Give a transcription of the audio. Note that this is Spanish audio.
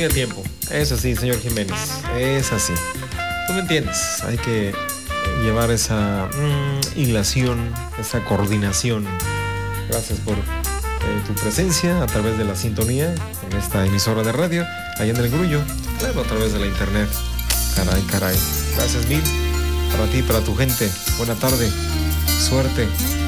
a tiempo. Eso sí, señor Jiménez, es así. Tú me entiendes, hay que llevar esa hilación, esa coordinación. Gracias por tu presencia a través de la sintonía en esta emisora de radio, allá en El Grullo, claro, a través de la internet. Caray. Gracias mil para ti, para tu gente. Buena tarde, suerte.